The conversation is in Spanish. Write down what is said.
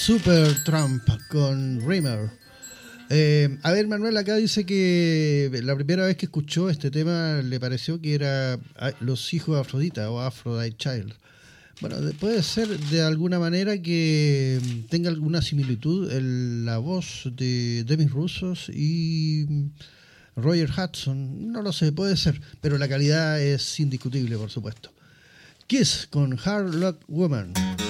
Supertramp con Rimmer. A ver, Manuel acá dice que la primera vez que escuchó este tema le pareció que era Los hijos de Afrodita o Aphrodite Child. Bueno, puede ser de alguna manera que tenga alguna similitud en la voz de Demis Roussos y Roger Hudson. No lo sé, puede ser, pero la calidad es indiscutible, por supuesto. Kiss con Hard Luck Woman.